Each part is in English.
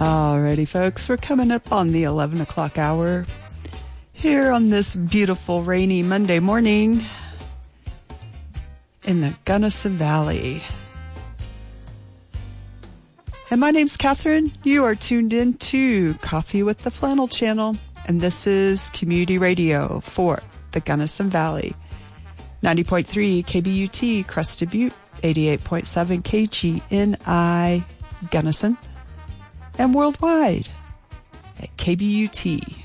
Alrighty, folks, we're coming up on the 11 o'clock hour here on this beautiful rainy Monday morning in the Gunnison Valley. And my name's Catherine. You are tuned in to Coffee with the Flannel Channel, and this is Community Radio for the Gunnison Valley. 90.3 KBUT Crested Butte, 88.7 KGNI Gunnison, and worldwide at kbut.org.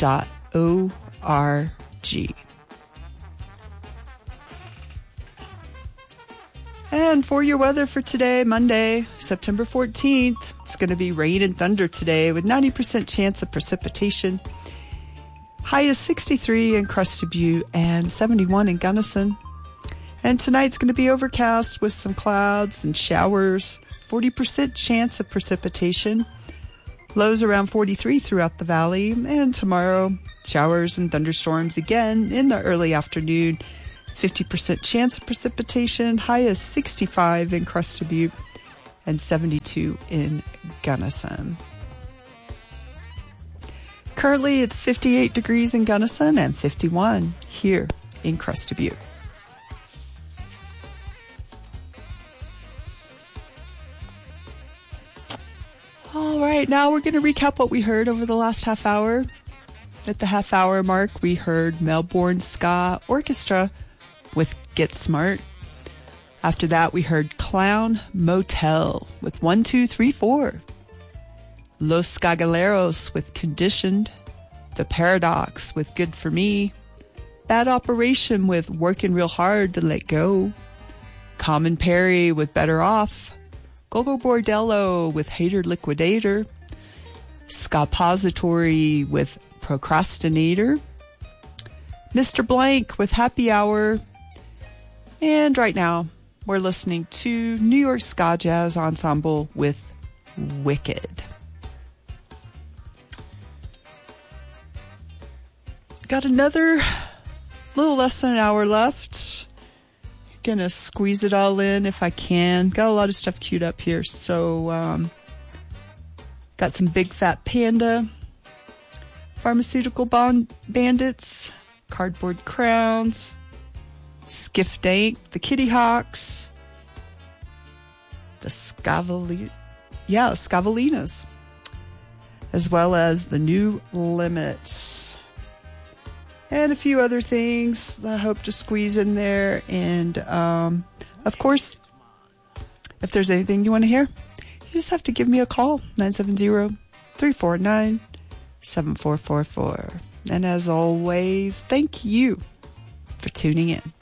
And for your weather for today, Monday, September 14th, it's going to be rain and thunder today with 90% chance of precipitation. High is 63 in Crested Butte and 71 in Gunnison. And tonight's going to be overcast with some clouds and showers. 40% chance of precipitation. Lows around 43 throughout the valley. And tomorrow, showers and thunderstorms again in the early afternoon. 50% chance of precipitation. High is 65 in Crested Butte and 72 in Gunnison. Currently, it's 58 degrees in Gunnison and 51 here in Crested Butte. All right, now we're going to recap what we heard over the last half hour. At the half hour mark, we heard Melbourne Ska Orchestra with Get Smart. After that, we heard Clown Motel with 1, 2, 3, 4. Los Cagaleros with Conditioned. The Paradox with Good For Me. Bad Operation with Working Real Hard to Let Go. Common Perry with Better Off. Gogo Bordello with Hater Liquidator. Scapository with Procrastinator. Mr. Blank with Happy Hour. And right now, we're listening to New York Ska Jazz Ensemble with Wicked. Got another little less than an hour left. Gonna squeeze it all in if I can. Got a lot of stuff queued up here. So, got some Big Fat Panda, Pharmaceutical Bandits, Cardboard Crowns, Skiff Dank, the Kitty Hawks, the Scavalinas, as well as the New Limits. And a few other things I hope to squeeze in there. And, of course, if there's anything you want to hear, you just have to give me a call, 970-349-7444. And as always, thank you for tuning in.